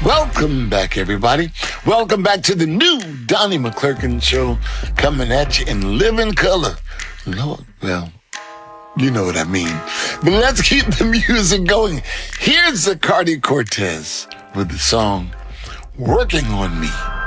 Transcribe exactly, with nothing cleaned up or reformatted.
Welcome back, everybody. Welcome back to the new Donnie McClurkin Show, coming at you in living color. Lord, well, you know what I mean. But let's keep the music going. Here's Zacardi Cortez with the song Working on Me.